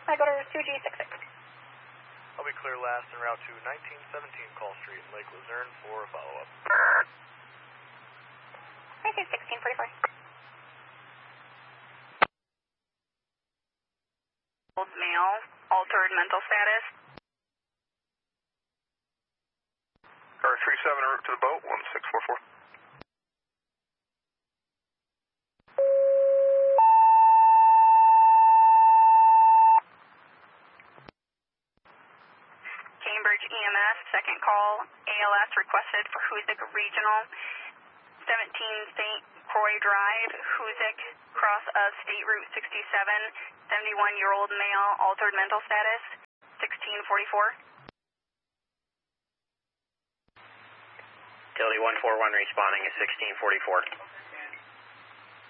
I go to 2G66. I'll be clear last en route to 1917 Call Street in Lake Luzerne for a follow-up. I see 1644. Old male, altered mental status. Car 37 en route to the boat, 1644. Cambridge EMS, second call, ALS requested for Hoosick Regional, 17 St. Croix Drive, Hoosick, cross of State Route 67, 71-year-old male, altered mental status, 1644. Utility 141 responding is 1644.